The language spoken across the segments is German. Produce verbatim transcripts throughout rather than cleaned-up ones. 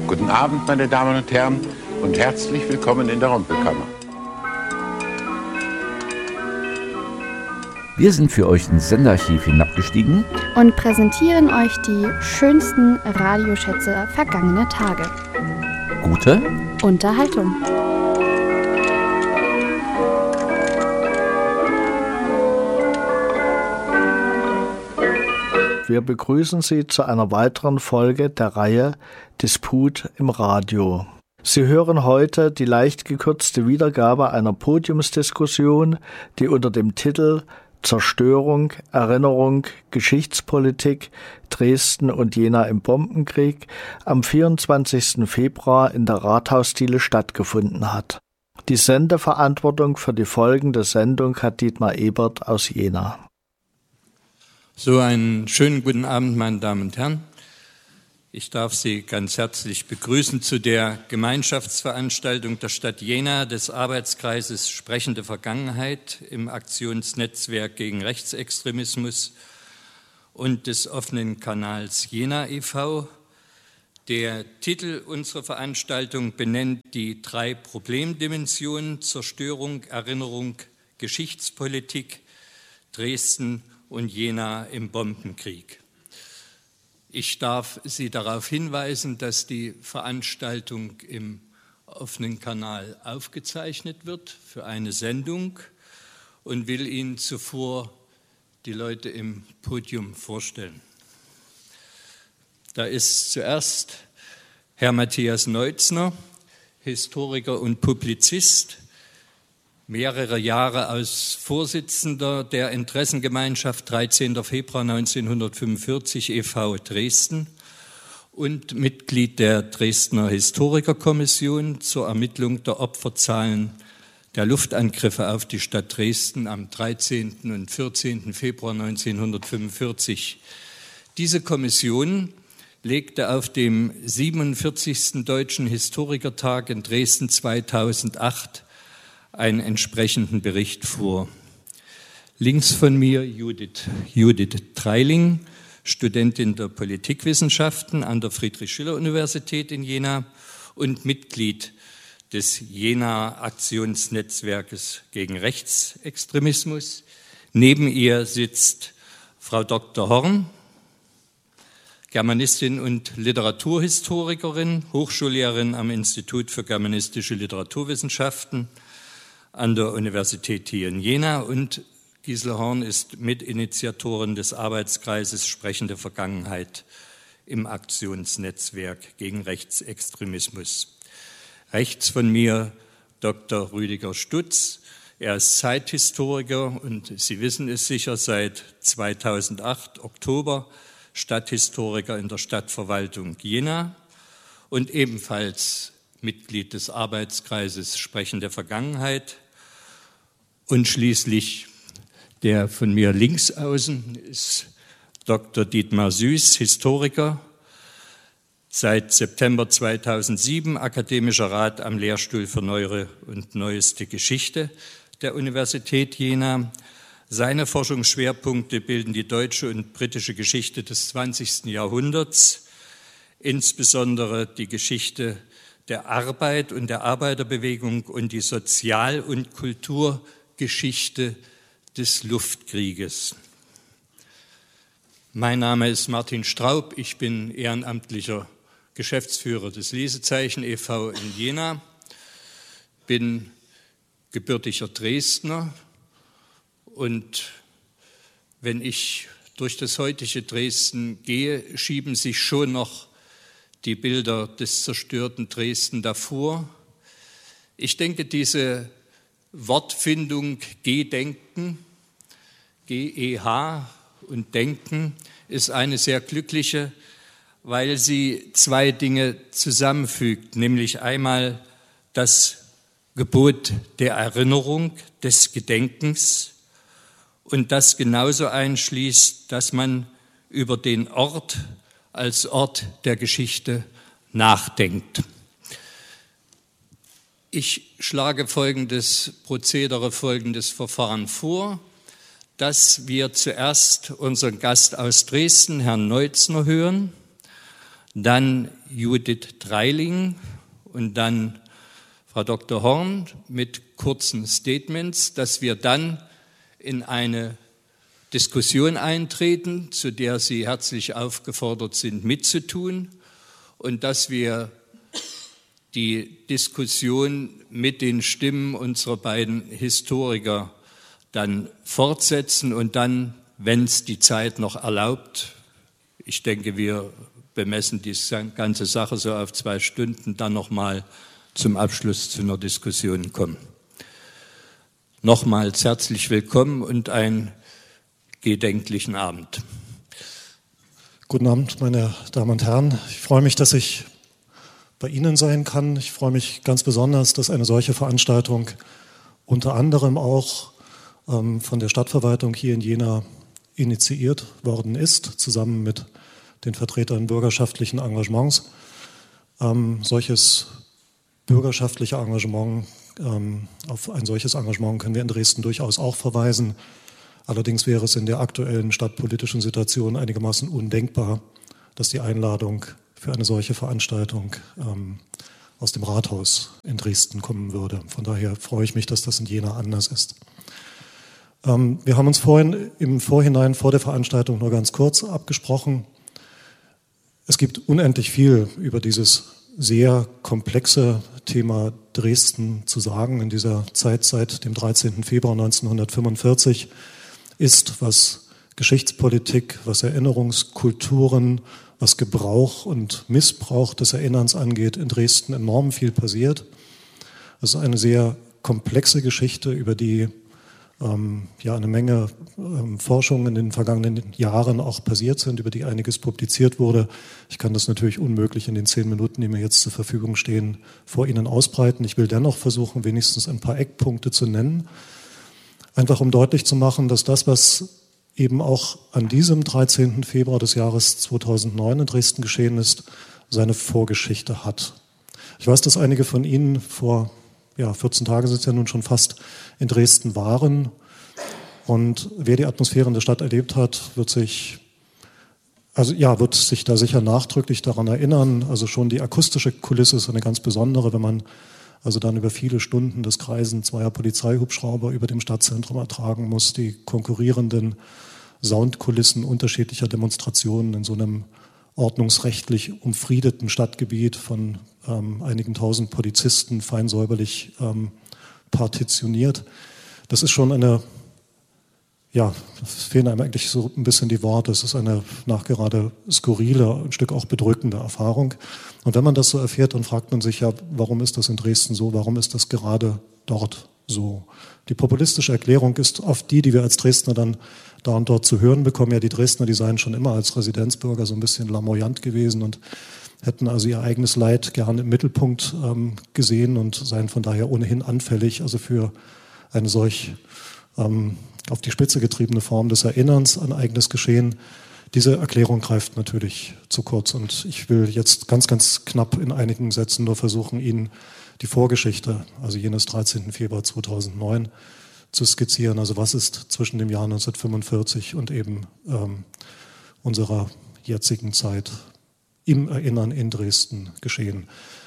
Guten Abend, meine Damen und Herren, und herzlich willkommen in der Rumpelkammer. Wir sind für euch ins Sendearchiv hinabgestiegen und präsentieren euch die schönsten Radioschätze vergangener Tage. Gute Unterhaltung. Wir begrüßen Sie zu einer weiteren Folge der Reihe Disput im Radio. Sie hören heute die leicht gekürzte Wiedergabe einer Podiumsdiskussion, die unter dem Titel Zerstörung, Erinnerung, Geschichtspolitik, Dresden und Jena im Bombenkrieg am vierundzwanzigsten Februar in der Rathausdiele stattgefunden hat. Die Sendeverantwortung für die folgende Sendung hat Dietmar Ebert aus Jena. So, einen schönen guten Abend, meine Damen und Herren. Ich darf Sie ganz herzlich begrüßen zu der Gemeinschaftsveranstaltung der Stadt Jena des Arbeitskreises Sprechende Vergangenheit im Aktionsnetzwerk gegen Rechtsextremismus und des offenen Kanals Jena e V Der Titel unserer Veranstaltung benennt die drei Problemdimensionen: Zerstörung, Erinnerung, Geschichtspolitik, Dresden und Jena im Bombenkrieg. Ich darf Sie darauf hinweisen, dass die Veranstaltung im offenen Kanal aufgezeichnet wird für eine Sendung und will Ihnen zuvor die Leute im Podium vorstellen. Da ist zuerst Herr Matthias Neutzner, Historiker und Publizist, mehrere Jahre als Vorsitzender der Interessengemeinschaft dreizehnten Februar neunzehnhundertfünfundvierzig e V Dresden und Mitglied der Dresdner Historikerkommission zur Ermittlung der Opferzahlen der Luftangriffe auf die Stadt Dresden am dreizehnten und vierzehnten Februar neunzehnhundertfünfundvierzig. Diese Kommission legte auf dem siebenundvierzigsten Deutschen Historikertag in Dresden zweitausendacht einen entsprechenden Bericht vor. Links von mir Judith, Judith Treiling, Studentin der Politikwissenschaften an der Friedrich-Schiller-Universität in Jena und Mitglied des Jena-Aktionsnetzwerkes gegen Rechtsextremismus. Neben ihr sitzt Frau Doktor Horn, Germanistin und Literaturhistorikerin, Hochschullehrerin am Institut für Germanistische Literaturwissenschaften an der Universität hier in Jena, und Gisela Horn ist Mitinitiatorin des Arbeitskreises Sprechende Vergangenheit im Aktionsnetzwerk gegen Rechtsextremismus. Rechts von mir Doktor Rüdiger Stutz. Er ist Zeithistoriker und Sie wissen es sicher, seit zweitausendacht Oktober Stadthistoriker in der Stadtverwaltung Jena und ebenfalls Mitglied des Arbeitskreises Sprechende Vergangenheit. Und schließlich der von mir links außen ist Doktor Dietmar Süß, Historiker, seit September zweitausendsieben akademischer Rat am Lehrstuhl für Neuere und Neueste Geschichte der Universität Jena. Seine Forschungsschwerpunkte bilden die deutsche und britische Geschichte des zwanzigsten Jahrhunderts, insbesondere die Geschichte der Arbeit und der Arbeiterbewegung und die Sozial- und Kulturgeschichte des Luftkrieges. Mein Name ist Martin Straub, ich bin ehrenamtlicher Geschäftsführer des Lesezeichen e V in Jena, bin gebürtiger Dresdner und wenn ich durch das heutige Dresden gehe, schieben sich schon noch die Bilder des zerstörten Dresden davor. Ich denke, diese Wortfindung Gedenken, G E H und Denken, ist eine sehr glückliche, weil sie zwei Dinge zusammenfügt, nämlich einmal das Gebot der Erinnerung, des Gedenkens, und das genauso einschließt, dass man über den Ort als Ort der Geschichte nachdenkt. Ich schlage folgendes Prozedere, folgendes Verfahren vor, dass wir zuerst unseren Gast aus Dresden, Herrn Neutzner, hören. dann Judith Dreiling und dann Frau Doktor Horn mit kurzen Statements, dass wir dann in eine Diskussion eintreten, zu der Sie herzlich aufgefordert sind, mitzutun, und dass wir die Diskussion mit den Stimmen unserer beiden Historiker dann fortsetzen und dann, wenn es die Zeit noch erlaubt, ich denke, wir bemessen die ganze Sache so auf zwei Stunden, dann nochmal zum Abschluss zu einer Diskussion kommen. Nochmals herzlich willkommen und einen gedenklichen Abend. Guten Abend, meine Damen und Herren. Ich freue mich, dass ich bei Ihnen sein kann. Ich freue mich ganz besonders, dass eine solche Veranstaltung unter anderem auch ähm, von der Stadtverwaltung hier in Jena initiiert worden ist, zusammen mit den Vertretern bürgerschaftlichen Engagements. Ähm, solches bürgerschaftliche Engagement, ähm, auf ein solches Engagement können wir in Dresden durchaus auch verweisen. Allerdings wäre es in der aktuellen stadtpolitischen Situation einigermaßen undenkbar, dass die Einladung für eine solche Veranstaltung ähm, aus dem Rathaus in Dresden kommen würde. Von daher freue ich mich, dass das in Jena anders ist. Ähm, wir haben uns vorhin im Vorhinein vor der Veranstaltung nur ganz kurz abgesprochen. Es gibt unendlich viel über dieses sehr komplexe Thema Dresden zu sagen. In dieser Zeit seit dem dreizehnten Februar neunzehnhundertfünfundvierzig ist, was Geschichtspolitik, was Erinnerungskulturen, was Gebrauch und Missbrauch des Erinnerns angeht, in Dresden enorm viel passiert. Es ist eine sehr komplexe Geschichte, über die ähm, ja eine Menge ähm, Forschung in den vergangenen Jahren auch passiert sind, über die einiges publiziert wurde. Ich kann das natürlich unmöglich in den zehn Minuten, die mir jetzt zur Verfügung stehen, vor Ihnen ausbreiten. Ich will dennoch versuchen, wenigstens ein paar Eckpunkte zu nennen, einfach um deutlich zu machen, dass das, was eben auch an diesem dreizehnten Februar des Jahres zweitausendneun in Dresden geschehen ist, seine Vorgeschichte hat. Ich weiß, dass einige von Ihnen vor ja, vierzehn Tagen sind es ja nun schon fast in Dresden waren. Und wer die Atmosphäre in der Stadt erlebt hat, wird sich, also ja, wird sich da sicher nachdrücklich daran erinnern. Also schon die akustische Kulisse ist eine ganz besondere, wenn man also dann über viele Stunden das Kreisen zweier Polizeihubschrauber über dem Stadtzentrum ertragen muss, die konkurrierenden Soundkulissen unterschiedlicher Demonstrationen in so einem ordnungsrechtlich umfriedeten Stadtgebiet von ähm, einigen tausend Polizisten fein säuberlich ähm, partitioniert. Das ist schon eine, ja, es fehlen einem eigentlich so ein bisschen die Worte, es ist eine nachgerade skurrile, ein Stück auch bedrückende Erfahrung. Und wenn man das so erfährt, dann fragt man sich ja, warum ist das in Dresden so, warum ist das gerade dort so? Die populistische Erklärung ist oft die, die wir als Dresdner dann da und dort zu hören bekommen. Ja, die Dresdner, die seien schon immer als Residenzbürger so ein bisschen lamoyant gewesen und hätten also ihr eigenes Leid gern im Mittelpunkt ähm, gesehen und seien von daher ohnehin anfällig, also für eine solch ähm, auf die Spitze getriebene Form des Erinnerns an eigenes Geschehen. Diese Erklärung greift natürlich zu kurz und ich will jetzt ganz, ganz knapp in einigen Sätzen nur versuchen, Ihnen die Vorgeschichte, also jenes dreizehnten Februar zweitausendneun, zu skizzieren. Also was ist zwischen dem Jahr neunzehnhundertfünfundvierzig und eben ähm, unserer jetzigen Zeit im Erinnern in Dresden geschehen.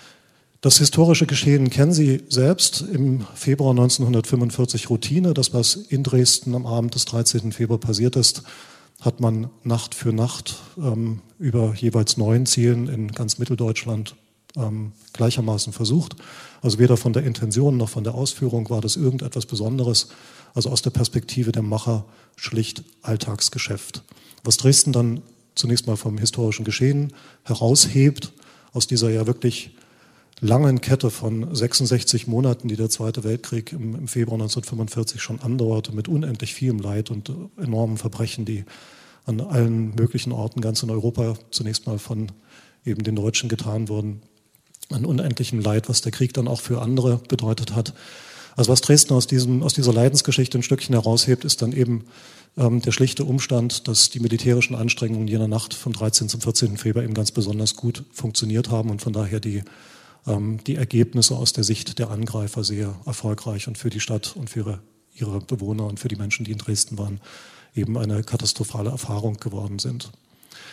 Das historische Geschehen kennen Sie selbst. Im Februar neunzehnhundertfünfundvierzig Routine, das was in Dresden am Abend des dreizehnten Februar passiert ist, hat man Nacht für Nacht ähm, über jeweils neun Zielen in ganz Mitteldeutschland ähm, gleichermaßen versucht. Also weder von der Intention noch von der Ausführung war das irgendetwas Besonderes. Also aus der Perspektive der Macher schlicht Alltagsgeschäft. Was Dresden dann zunächst mal vom historischen Geschehen heraushebt, aus dieser ja wirklich langen Kette von sechsundsechzig Monaten, die der Zweite Weltkrieg im, im Februar neunzehnhundertfünfundvierzig schon andauerte, mit unendlich vielem Leid und enormen Verbrechen, die an allen möglichen Orten ganz in Europa zunächst mal von eben den Deutschen getan wurden, an unendlichem Leid, was der Krieg dann auch für andere bedeutet hat. Also was Dresden aus, diesem, aus dieser Leidensgeschichte ein Stückchen heraushebt, ist dann eben ähm, der schlichte Umstand, dass die militärischen Anstrengungen jener Nacht vom dreizehnten zum vierzehnten Februar eben ganz besonders gut funktioniert haben und von daher die die Ergebnisse aus der Sicht der Angreifer sehr erfolgreich und für die Stadt und für ihre, ihre Bewohner und für die Menschen, die in Dresden waren, eben eine katastrophale Erfahrung geworden sind.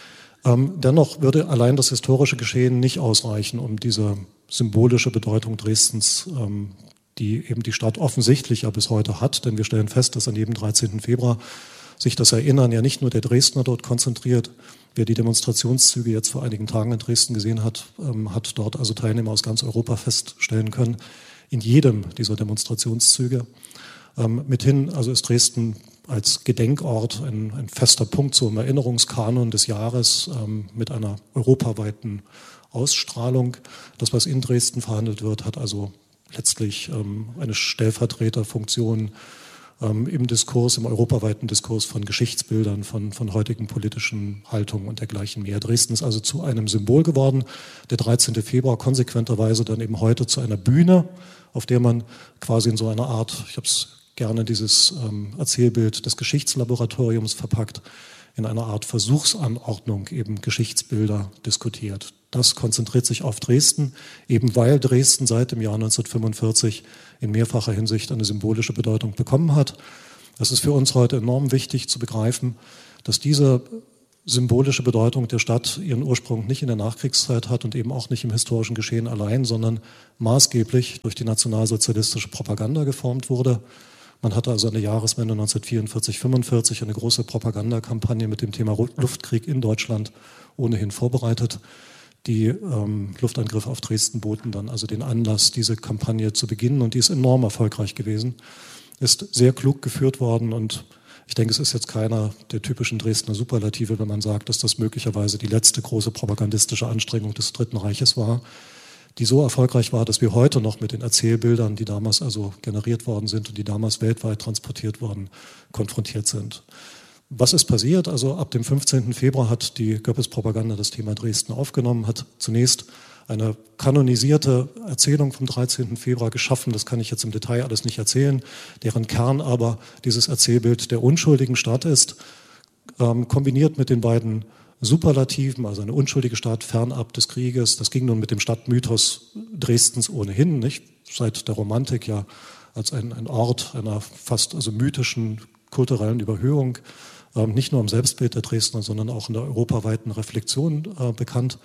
Ähm, dennoch würde allein das historische Geschehen nicht ausreichen, um diese symbolische Bedeutung Dresdens, ähm, die eben die Stadt offensichtlich ja bis heute hat, denn wir stellen fest, dass an jedem dreizehnten Februar sich das Erinnern ja nicht nur der Dresdner dort konzentriert. Wer die Demonstrationszüge jetzt vor einigen Tagen in Dresden gesehen hat, ähm, hat dort also Teilnehmer aus ganz Europa feststellen können, in jedem dieser Demonstrationszüge. Ähm, mithin also ist Dresden als Gedenkort ein, ein fester Punkt zum Erinnerungskanon des Jahres ähm, mit einer europaweiten Ausstrahlung. Das, was in Dresden verhandelt wird, hat also letztlich ähm, eine Stellvertreterfunktion ähm, im Diskurs, im europaweiten Diskurs von Geschichtsbildern, von, von heutigen politischen Haltungen und dergleichen mehr. Dresden ist also zu einem Symbol geworden. Der dreizehnte Februar konsequenterweise dann eben heute zu einer Bühne, auf der man quasi in so einer Art, ich habe es gerne dieses ähm, Erzählbild des Geschichtslaboratoriums verpackt, in einer Art Versuchsanordnung eben Geschichtsbilder diskutiert. Das konzentriert sich auf Dresden, eben weil Dresden seit dem Jahr neunzehnhundertfünfundvierzig in mehrfacher Hinsicht eine symbolische Bedeutung bekommen hat. Es ist für uns heute enorm wichtig zu begreifen, dass diese symbolische Bedeutung der Stadt ihren Ursprung nicht in der Nachkriegszeit hat und eben auch nicht im historischen Geschehen allein, sondern maßgeblich durch die nationalsozialistische Propaganda geformt wurde. Man hatte also an der Jahreswende neunzehnhundertvierundvierzig fünfundvierzig eine große Propagandakampagne mit dem Thema Luftkrieg in Deutschland ohnehin vorbereitet. Die ähm, Luftangriffe auf Dresden boten dann also den Anlass, diese Kampagne zu beginnen, und die ist enorm erfolgreich gewesen, ist sehr klug geführt worden, und ich denke, es ist jetzt keiner der typischen Dresdner Superlative, wenn man sagt, dass das möglicherweise die letzte große propagandistische Anstrengung des Dritten Reiches war, die so erfolgreich war, dass wir heute noch mit den Erzählbildern, die damals also generiert worden sind und die damals weltweit transportiert wurden, konfrontiert sind. Was ist passiert? Also ab dem fünfzehnten Februar hat die Goebbels-Propaganda das Thema Dresden aufgenommen, hat zunächst eine kanonisierte Erzählung vom dreizehnten Februar geschaffen. Das kann ich jetzt im Detail alles nicht erzählen, deren Kern aber dieses Erzählbild der unschuldigen Stadt ist, ähm, kombiniert mit den beiden Superlativen, also eine unschuldige Stadt fernab des Krieges. Das ging nun mit dem Stadtmythos Dresdens ohnehin, nicht? Seit der Romantik ja als ein, ein Ort einer fast also mythischen kulturellen Überhöhung, ähm, nicht nur im Selbstbild der Dresdner, sondern auch in der europaweiten Reflexion äh, bekannt.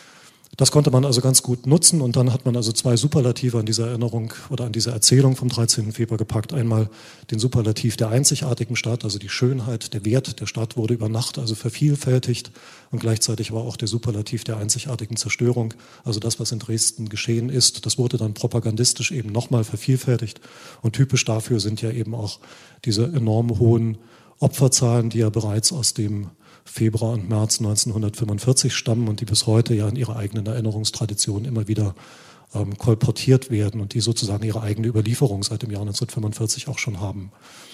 Das konnte man also ganz gut nutzen, und dann hat man also zwei Superlative an dieser Erinnerung oder an dieser Erzählung vom dreizehnten Februar gepackt. Einmal den Superlativ der einzigartigen Stadt, also die Schönheit, der Wert der Stadt wurde über Nacht also vervielfältigt, und gleichzeitig war auch der Superlativ der einzigartigen Zerstörung, also das, was in Dresden geschehen ist, das wurde dann propagandistisch eben nochmal vervielfältigt, und typisch dafür sind ja eben auch diese enorm hohen Opferzahlen, die ja bereits aus dem Februar und März neunzehnhundertfünfundvierzig stammen und die bis heute ja in ihrer eigenen Erinnerungstradition immer wieder ähm, kolportiert werden und die sozusagen ihre eigene Überlieferung seit dem Jahr neunzehnhundertfünfundvierzig auch schon haben.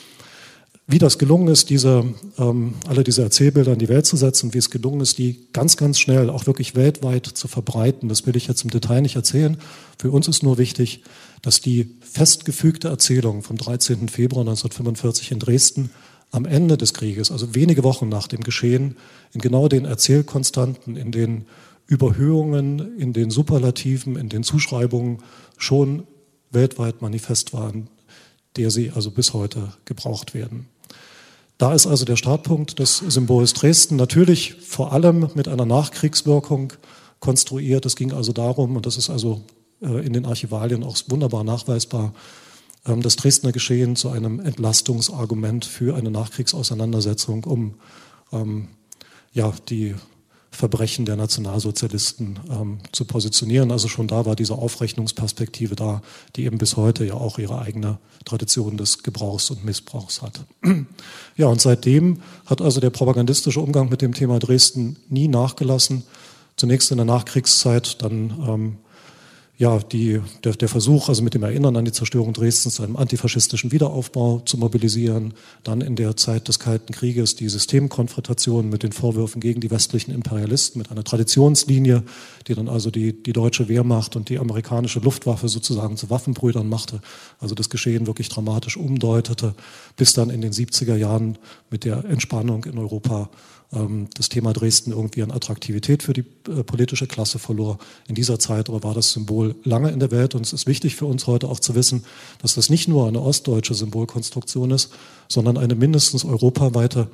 Wie das gelungen ist, diese, ähm, alle diese Erzählbilder in die Welt zu setzen, wie es gelungen ist, die ganz, ganz schnell auch wirklich weltweit zu verbreiten, das will ich jetzt im Detail nicht erzählen. Für uns ist nur wichtig, dass die festgefügte Erzählung vom dreizehnten Februar neunzehnhundertfünfundvierzig in Dresden am Ende des Krieges, also wenige Wochen nach dem Geschehen, in genau den Erzählkonstanten, in den Überhöhungen, in den Superlativen, in den Zuschreibungen schon weltweit manifest waren, der sie also bis heute gebraucht werden. Da ist also der Startpunkt des Symbols Dresden, natürlich vor allem mit einer Nachkriegswirkung konstruiert. Es ging also darum, und das ist also in den Archivalien auch wunderbar nachweisbar, das Dresdner Geschehen zu einem Entlastungsargument für eine Nachkriegsauseinandersetzung, um ähm, ja, die Verbrechen der Nationalsozialisten ähm, zu positionieren. Also schon da war diese Aufrechnungsperspektive da, die eben bis heute ja auch ihre eigene Tradition des Gebrauchs und Missbrauchs hat. Ja, und seitdem hat also der propagandistische Umgang mit dem Thema Dresden nie nachgelassen. Zunächst in der Nachkriegszeit, dann ähm, ja, die, der, der Versuch, also mit dem Erinnern an die Zerstörung Dresdens zu einem antifaschistischen Wiederaufbau zu mobilisieren, dann in der Zeit des Kalten Krieges die Systemkonfrontation mit den Vorwürfen gegen die westlichen Imperialisten, mit einer Traditionslinie, die dann also die, die deutsche Wehrmacht und die amerikanische Luftwaffe sozusagen zu Waffenbrüdern machte, also das Geschehen wirklich dramatisch umdeutete, bis dann in den siebziger Jahren mit der Entspannung in Europa das Thema Dresden irgendwie an Attraktivität für die äh, politische Klasse verlor. In dieser Zeit aber war das Symbol lange in der Welt, und es ist wichtig für uns heute auch zu wissen, dass das nicht nur eine ostdeutsche Symbolkonstruktion ist, sondern eine mindestens europaweite,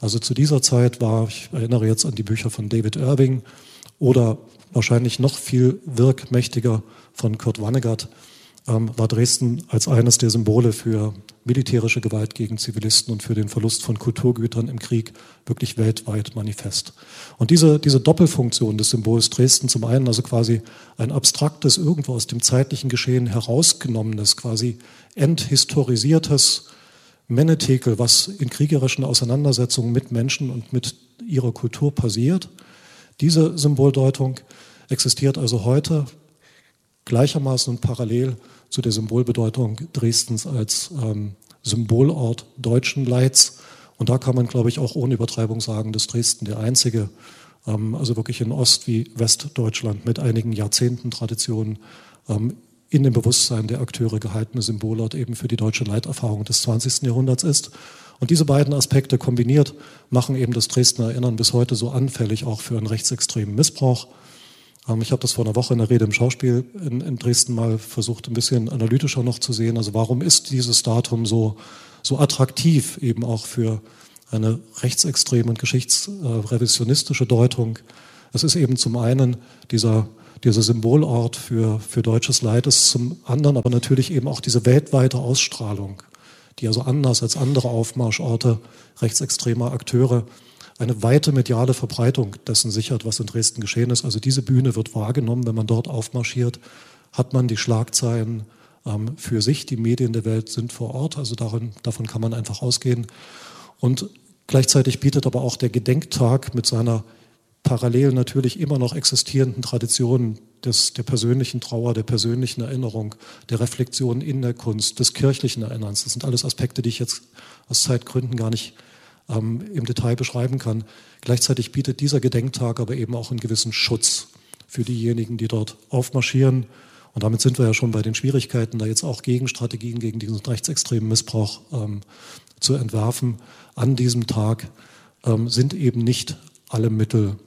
Also zu dieser Zeit war, ich erinnere jetzt an die Bücher von David Irving oder wahrscheinlich noch viel wirkmächtiger von Kurt Vonnegut, ähm, war Dresden als eines der Symbole für militärische Gewalt gegen Zivilisten und für den Verlust von Kulturgütern im Krieg wirklich weltweit manifest. Und diese, diese Doppelfunktion des Symbols Dresden, zum einen also quasi ein abstraktes, irgendwo aus dem zeitlichen Geschehen herausgenommenes, quasi enthistorisiertes Menetekel, was in kriegerischen Auseinandersetzungen mit Menschen und mit ihrer Kultur passiert. Diese Symboldeutung existiert also heute gleichermaßen und parallel zu der Symbolbedeutung Dresdens als ähm, Symbolort deutschen Leids. Und da kann man, glaube ich, auch ohne Übertreibung sagen, dass Dresden der einzige, ähm, also wirklich in Ost- wie Westdeutschland mit einigen Jahrzehnten Tradition ähm, in dem Bewusstsein der Akteure gehaltene Symbolort eben für die deutsche Leiterfahrung des zwanzigsten Jahrhunderts ist. Und diese beiden Aspekte kombiniert machen eben das Dresdner Erinnern bis heute so anfällig auch für einen rechtsextremen Missbrauch. Ich habe das vor einer Woche in der Rede im Schauspiel in, in Dresden mal versucht, ein bisschen analytischer noch zu sehen. Also warum ist dieses Datum so, so attraktiv eben auch für eine rechtsextreme und geschichtsrevisionistische Deutung? Es ist eben zum einen dieser, dieser Symbolort für, für deutsches Leid, es ist zum anderen aber natürlich eben auch diese weltweite Ausstrahlung, die also anders als andere Aufmarschorte rechtsextremer Akteure eine weite mediale Verbreitung dessen sichert, was in Dresden geschehen ist. Also diese Bühne wird wahrgenommen, wenn man dort aufmarschiert, hat man die Schlagzeilen ähm, für sich. Die Medien der Welt sind vor Ort, also darin, davon kann man einfach ausgehen. Und gleichzeitig bietet aber auch der Gedenktag mit seiner parallel natürlich immer noch existierenden Tradition des, der persönlichen Trauer, der persönlichen Erinnerung, der Reflexion in der Kunst, des kirchlichen Erinnerns. Das sind alles Aspekte, die ich jetzt aus Zeitgründen gar nicht ähm, im Detail beschreiben kann. Gleichzeitig bietet dieser Gedenktag aber eben auch einen gewissen Schutz für diejenigen, die dort aufmarschieren. Und damit sind wir ja schon bei den Schwierigkeiten, da jetzt auch Gegenstrategien gegen diesen rechtsextremen Missbrauch ähm, zu entwerfen. An diesem Tag ähm, sind eben nicht alle Mittel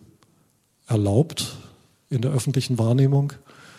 erlaubt in der öffentlichen Wahrnehmung.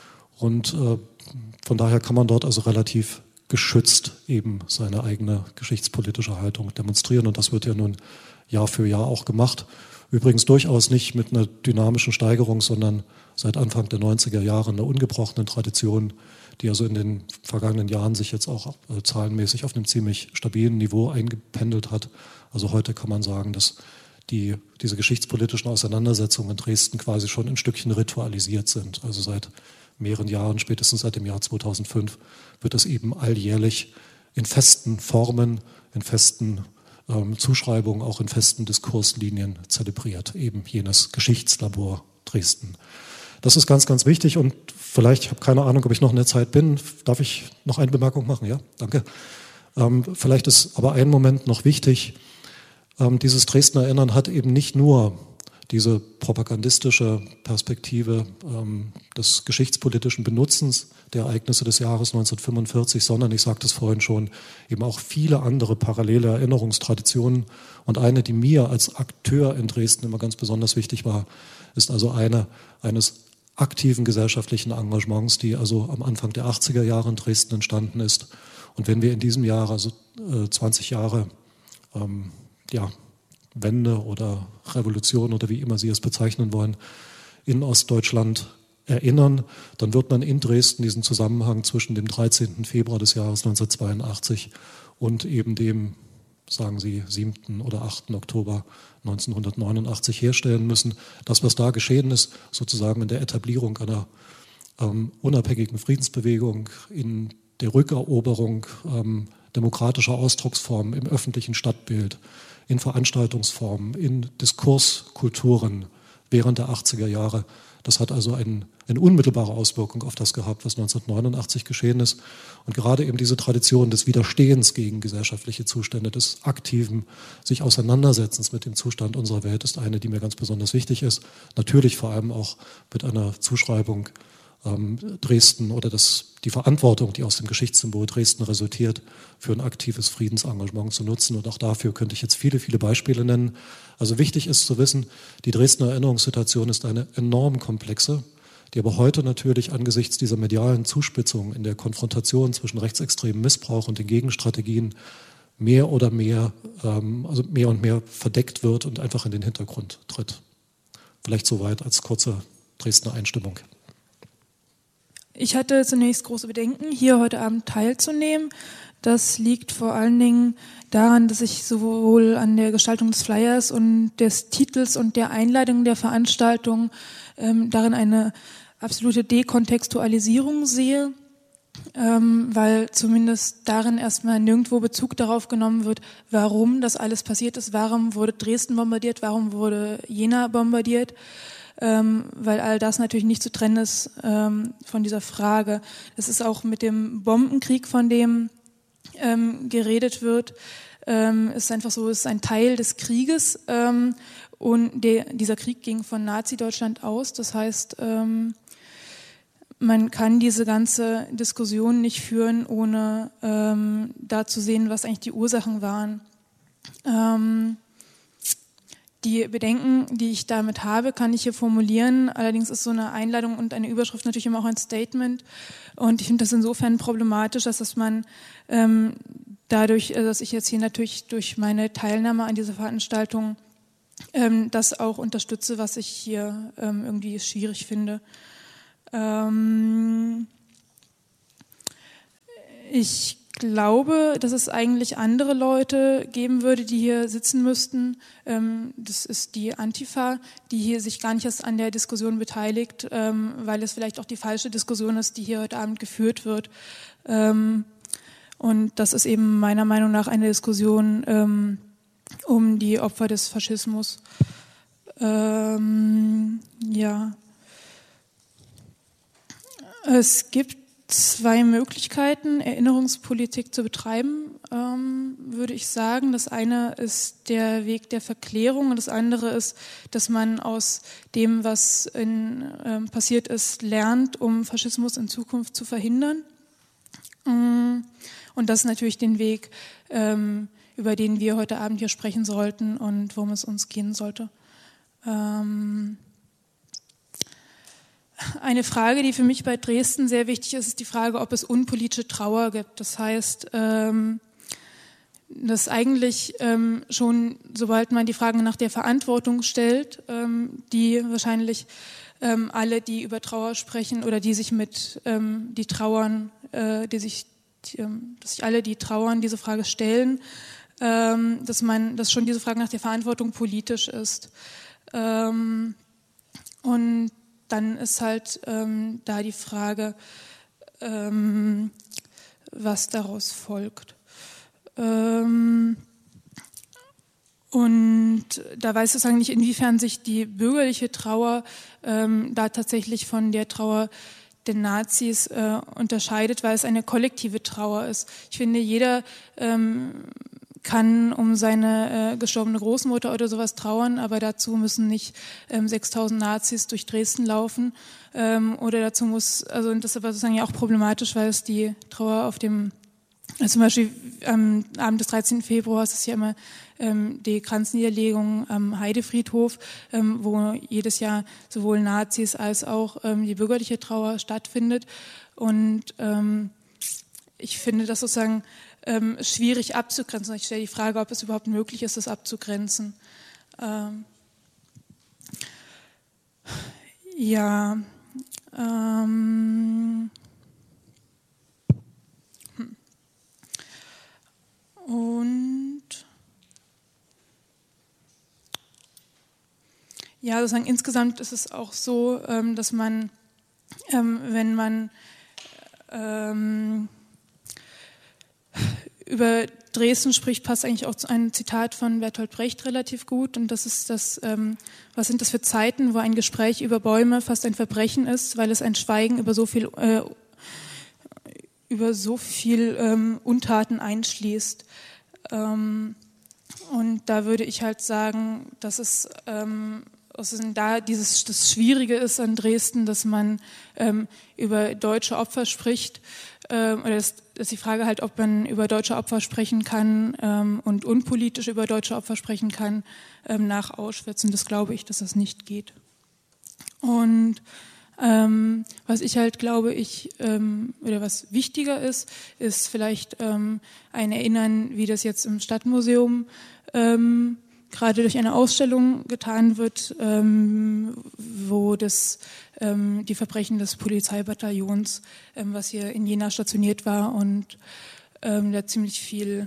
Und äh, von daher kann man dort also relativ geschützt eben seine eigene geschichtspolitische Haltung demonstrieren. Und das wird ja nun Jahr für Jahr auch gemacht. Übrigens durchaus nicht mit einer dynamischen Steigerung, sondern seit Anfang der neunziger Jahre einer ungebrochenen Tradition, die also in den vergangenen Jahren sich jetzt auch äh, zahlenmäßig auf einem ziemlich stabilen Niveau eingependelt hat. Also heute kann man sagen, dass die, diese geschichtspolitischen Auseinandersetzungen in Dresden quasi schon ein Stückchen ritualisiert sind. Also seit mehreren Jahren, spätestens seit dem Jahr zweitausendfünf, wird das eben alljährlich in festen Formen, in festen ähm, Zuschreibungen, auch in festen Diskurslinien zelebriert. Eben jenes Geschichtslabor Dresden. Das ist ganz, ganz wichtig und vielleicht, ich habe keine Ahnung, ob ich noch in der Zeit bin, darf ich noch eine Bemerkung machen? Ja, danke. Ähm, vielleicht ist aber ein Moment noch wichtig. Ähm, dieses Dresdner Erinnern hat eben nicht nur diese propagandistische Perspektive ähm, des geschichtspolitischen Benutzens der Ereignisse des Jahres neunzehnhundertfünfundvierzig, sondern, ich sagte es vorhin schon, eben auch viele andere parallele Erinnerungstraditionen. Und eine, die mir als Akteur in Dresden immer ganz besonders wichtig war, ist also eine eines aktiven gesellschaftlichen Engagements, die also am Anfang der achtziger Jahre in Dresden entstanden ist. Und wenn wir in diesem Jahr, also äh, zwanzig Jahre, ähm, ja, Wende oder Revolution oder wie immer Sie es bezeichnen wollen, in Ostdeutschland erinnern, dann wird man in Dresden diesen Zusammenhang zwischen dem dreizehnten Februar des Jahres neunzehnhundertzweiundachtzig und eben dem, sagen Sie, siebten oder achten Oktober neunzehnhundertneunundachtzig herstellen müssen. Das, was da geschehen ist, sozusagen in der Etablierung einer ähm, unabhängigen Friedensbewegung, in der Rückeroberung ähm, demokratischer Ausdrucksformen im öffentlichen Stadtbild, in Veranstaltungsformen, in Diskurskulturen während der achtziger Jahre. Das hat also ein, eine unmittelbare Auswirkung auf das gehabt, was neunzehnhundertneunundachtzig geschehen ist. Und gerade eben diese Tradition des Widerstehens gegen gesellschaftliche Zustände, des aktiven sich Auseinandersetzens mit dem Zustand unserer Welt ist eine, die mir ganz besonders wichtig ist. Natürlich vor allem auch mit einer Zuschreibung ähm, Dresden oder das, die Verantwortung, die aus dem Geschichtssymbol Dresden resultiert, für ein aktives Friedensengagement zu nutzen. Und auch dafür könnte ich jetzt viele, viele Beispiele nennen. Also wichtig ist zu wissen, die Dresdner Erinnerungssituation ist eine enorm komplexe, die aber heute natürlich angesichts dieser medialen Zuspitzung in der Konfrontation zwischen rechtsextremem Missbrauch und den Gegenstrategien mehr oder mehr, ähm, also mehr und mehr verdeckt wird und einfach in den Hintergrund tritt. Vielleicht soweit als kurze Dresdner Einstimmung. Ich hatte zunächst große Bedenken, hier heute Abend teilzunehmen. Das liegt vor allen Dingen daran, dass ich sowohl an der Gestaltung des Flyers und des Titels und der Einleitung der Veranstaltung ähm, darin eine absolute Dekontextualisierung sehe, ähm, weil zumindest darin erstmal nirgendwo Bezug darauf genommen wird, warum das alles passiert ist, warum wurde Dresden bombardiert, warum wurde Jena bombardiert, ähm, weil all das natürlich nicht zu trennen ist ähm, von dieser Frage. Das ist auch mit dem Bombenkrieg, von dem ähm, geredet wird, ähm, ist einfach so, ist ein Teil des Krieges ähm, und der, dieser Krieg ging von Nazi-Deutschland aus, das heißt, ähm, man kann diese ganze Diskussion nicht führen, ohne ähm, da zu sehen, was eigentlich die Ursachen waren. Ähm, die Bedenken, die ich damit habe, kann ich hier formulieren. Allerdings ist so eine Einladung und eine Überschrift natürlich immer auch ein Statement. Und ich finde das insofern problematisch, dass das man ähm, dadurch, dass ich jetzt hier natürlich durch meine Teilnahme an dieser Veranstaltung ähm, das auch unterstütze, was ich hier ähm, irgendwie schwierig finde. Ähm, ich glaube, dass es eigentlich andere Leute geben würde, die hier sitzen müssten. Ähm, das ist die Antifa, die hier sich gar nicht erst an der Diskussion beteiligt, ähm, weil es vielleicht auch die falsche Diskussion ist, die hier heute Abend geführt wird. Ähm, und das ist eben meiner Meinung nach eine Diskussion ähm, um die Opfer des Faschismus. Ähm, ja. Es gibt zwei Möglichkeiten, Erinnerungspolitik zu betreiben, ähm, würde ich sagen. Das eine ist der Weg der Verklärung und das andere ist, dass man aus dem, was in, ähm, passiert ist, lernt, um Faschismus in Zukunft zu verhindern. Ähm, und das ist natürlich den Weg, ähm, über den wir heute Abend hier sprechen sollten und worum es uns gehen sollte. Ähm, Eine Frage, die für mich bei Dresden sehr wichtig ist, ist die Frage, ob es unpolitische Trauer gibt. Das heißt, ähm, dass eigentlich ähm, schon, sobald man die Frage nach der Verantwortung stellt, ähm, die wahrscheinlich ähm, alle, die über Trauer sprechen oder die sich mit, ähm, die trauern, äh, die sich, die, ähm, dass sich alle, die trauern, diese Frage stellen, ähm, dass man, dass schon diese Frage nach der Verantwortung politisch ist. Ähm, und dann ist halt ähm, da die Frage, ähm, was daraus folgt. Ähm, und da weiß ich sozusagen nicht, inwiefern sich die bürgerliche Trauer ähm, da tatsächlich von der Trauer der Nazis äh, unterscheidet, weil es eine kollektive Trauer ist. Ich finde, jeder ähm, kann um seine äh, gestorbene Großmutter oder sowas trauern, aber dazu müssen nicht ähm, sechstausend Nazis durch Dresden laufen ähm, oder dazu muss, also das ist aber sozusagen ja auch problematisch, weil es die Trauer auf dem, also zum Beispiel am Abend des dreizehnten Februars ist ja immer ähm, die Kranzniederlegung am Heidefriedhof, ähm, wo jedes Jahr sowohl Nazis als auch ähm, die bürgerliche Trauer stattfindet und ähm, ich finde das sozusagen Ähm, schwierig abzugrenzen. Ich stelle die Frage, ob es überhaupt möglich ist, das abzugrenzen. Ähm, ja. Ähm, hm. Und ja, sozusagen insgesamt ist es auch so, ähm, dass man, ähm, wenn man ähm, über Dresden spricht, passt eigentlich auch ein Zitat von Bertolt Brecht relativ gut. Und das ist das, ähm, was sind das für Zeiten, wo ein Gespräch über Bäume fast ein Verbrechen ist, weil es ein Schweigen über so viel, äh, über so viel ähm, Untaten einschließt. Ähm, und da würde ich halt sagen, dass es ähm, also da dieses, das Schwierige ist an Dresden, dass man ähm, über deutsche Opfer spricht, ähm, oder das, das ist die Frage halt, ob man über deutsche Opfer sprechen kann ähm, und unpolitisch über deutsche Opfer sprechen kann ähm, nach Auschwitz. Und das glaube ich, dass das nicht geht. Und Ähm, was ich halt glaube, ich ähm, oder was wichtiger ist, ist vielleicht ähm, ein Erinnern, wie das jetzt im Stadtmuseum ähm, gerade durch eine Ausstellung getan wird, ähm, wo das ähm, die Verbrechen des Polizeibataillons, ähm, was hier in Jena stationiert war und ähm, da ziemlich viel,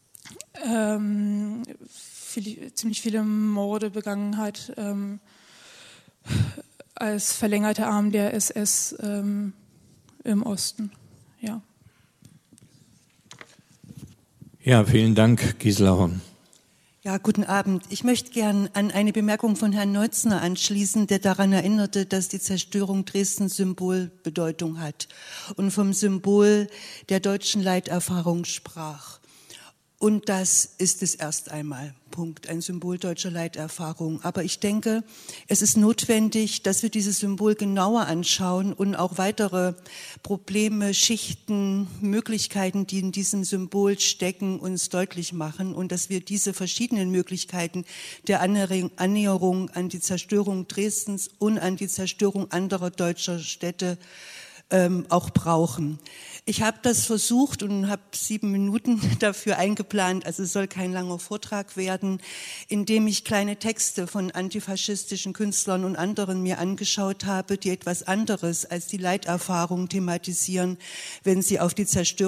ähm, viel, ziemlich viele Morde begangen hat, ähm, als verlängerter Arm der S S ähm, im Osten. Ja. Ja, vielen Dank, Gisela Horn. Ja, guten Abend. Ich möchte gern an eine Bemerkung von Herrn Neutzner anschließen, der daran erinnerte, dass die Zerstörung Dresdens Symbolbedeutung hat und vom Symbol der deutschen Leiterfahrung sprach. Und das ist es erst einmal, Punkt, ein Symbol deutscher Leiterfahrung. Aber ich denke, es ist notwendig, dass wir dieses Symbol genauer anschauen und auch weitere Probleme, Schichten, Möglichkeiten, die in diesem Symbol stecken, uns deutlich machen und dass wir diese verschiedenen Möglichkeiten der Annäherung an die Zerstörung Dresdens und an die Zerstörung anderer deutscher Städte ähm, auch brauchen. Ich habe das versucht und habe sieben Minuten dafür eingeplant, also es soll kein langer Vortrag werden, indem ich kleine Texte von antifaschistischen Künstlern und anderen mir angeschaut habe, die etwas anderes als die Leiterfahrung thematisieren, wenn sie auf die Zerstörung